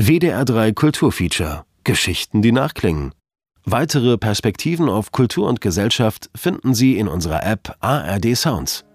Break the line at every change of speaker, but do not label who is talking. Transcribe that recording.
WDR 3 Kulturfeature: Geschichten, die nachklingen. Weitere Perspektiven auf Kultur und Gesellschaft finden Sie in unserer App ARD Sounds.